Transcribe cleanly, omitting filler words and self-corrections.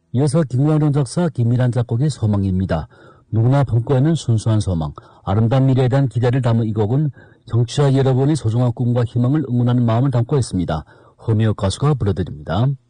이어서 김광룡 작사, 김미란 작곡의 소망입니다. 누구나 품고 있는 순수한 소망, 아름다운 미래에 대한 기대를 담은 이 곡은 청취자 여러분의 소중한 꿈과 희망을 응원하는 마음을 담고 있습니다. 허미옥 가수가 불러드립니다.